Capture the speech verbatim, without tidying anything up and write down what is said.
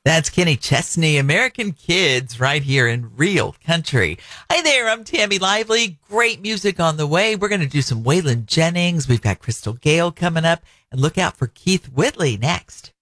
That's Kenny Chesney, American Kids, right here in Real Country. Hi there, I'm Tammy Lively. Great music on the way. We're going to do some Waylon Jennings. We've got Crystal Gale coming up, and look out for Keith Whitley next.